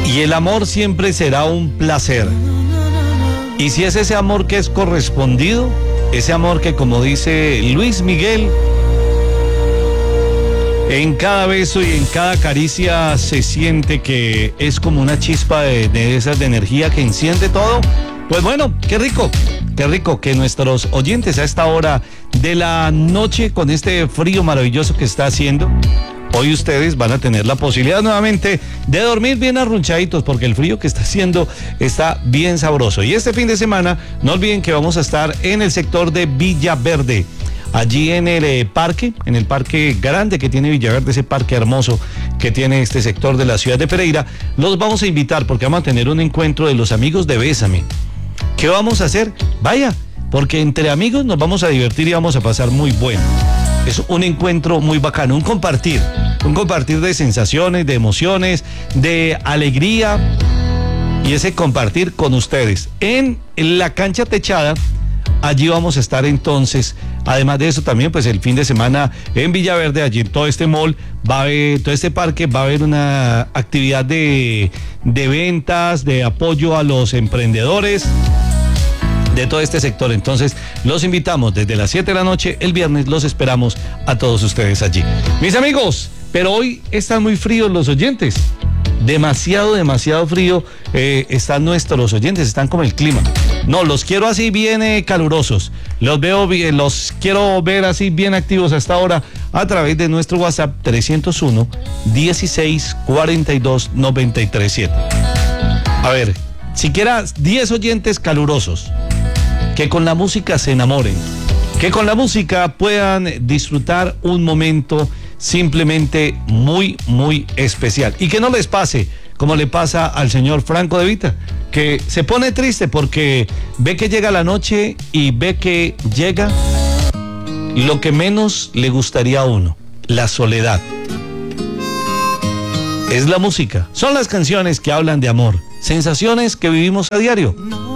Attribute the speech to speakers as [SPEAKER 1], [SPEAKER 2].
[SPEAKER 1] Y el amor siempre será un placer. Y si es ese amor que es correspondido, ese amor que, como dice Luis Miguel, en cada beso y en cada caricia se siente que es como una chispa de esas de energía que enciende todo. Pues bueno, qué rico que nuestros oyentes a esta hora de la noche, con este frío maravilloso que está haciendo, hoy ustedes van a tener la posibilidad nuevamente de dormir bien arrunchaditos, porque el frío que está haciendo está bien sabroso. Y este fin de semana, no olviden que vamos a estar en el sector de Villaverde, allí en el parque grande que tiene Villaverde, ese parque hermoso que tiene este sector de la ciudad de Pereira. Los vamos a invitar porque vamos a tener un encuentro de los amigos de Bésame. ¿Qué vamos a hacer? Vaya, porque entre amigos nos vamos a divertir y vamos a pasar muy bueno. Es un encuentro muy bacano, un compartir de sensaciones, de emociones, de alegría, y ese compartir con ustedes en la cancha techada. Allí vamos a estar entonces. Además de eso también, pues el fin de semana en Villaverde, allí en todo este mall, va a haber, todo este parque, va a haber una actividad de ventas, de apoyo a los emprendedores de todo este sector. Entonces los invitamos desde las 7 de la noche el viernes, los esperamos a todos ustedes allí. Mis amigos, pero hoy están muy fríos los oyentes, demasiado frío están nuestros oyentes, están como el clima. No, los quiero así bien calurosos, los veo bien, los quiero ver así bien activos hasta ahora a través de nuestro WhatsApp 301 16 42 93 7. A ver, siquiera 10 oyentes calurosos, que con la música se enamoren, que con la música puedan disfrutar un momento simplemente muy especial, y que no les pase como le pasa al señor Franco De Vita, que se pone triste porque ve que llega la noche y ve que llega lo que menos le gustaría a uno, la soledad. Es la música, son las canciones que hablan de amor, sensaciones que vivimos a diario.